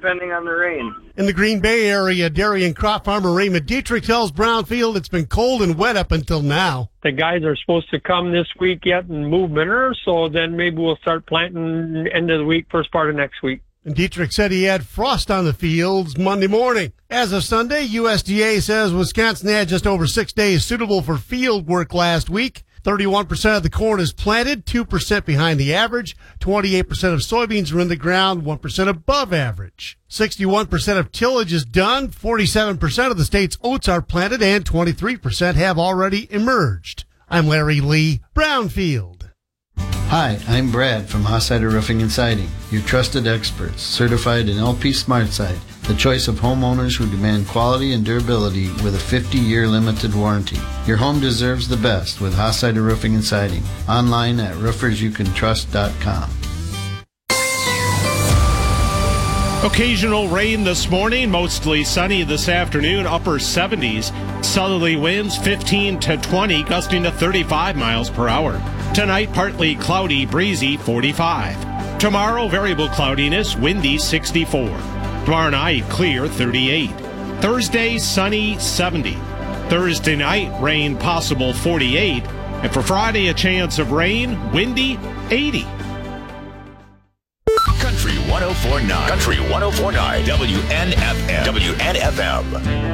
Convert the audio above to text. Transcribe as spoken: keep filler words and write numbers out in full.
depending on the rain. In the Green Bay area, dairy and crop farmer Raymond Dietrich tells Brownfield it's been cold and wet up until now. The guys are supposed to come this week yet and move manure, so then maybe we'll start planting end of the week, first part of next week. And Dietrich said he had frost on the fields Monday morning. As of Sunday, U S D A says Wisconsin had just over six days suitable for field work last week. thirty-one percent of the corn is planted, two percent behind the average. twenty-eight percent of soybeans are in the ground, one percent above average. sixty-one percent of tillage is done, forty-seven percent of the state's oats are planted, and twenty-three percent have already emerged. I'm Larry Lee, Brownfield. Hi, I'm Brad from Hossider Roofing and Siding, your trusted experts, certified in L P SmartSide, the choice of homeowners who demand quality and durability with a fifty-year limited warranty. Your home deserves the best with Hossider Roofing and Siding. Online at roofers you can trust dot com. Occasional rain this morning, mostly sunny this afternoon, upper seventies. Southerly winds fifteen to twenty, gusting to thirty-five miles per hour. Tonight, partly cloudy, breezy, forty-five. Tomorrow, variable cloudiness, windy, sixty-four. Tomorrow night, clear, thirty-eight. Thursday, sunny, seventy. Thursday night, rain possible, forty-eight. And for Friday, a chance of rain, windy, eighty. Country one oh four point nine. Country one oh four point nine. W N F M. W N F M.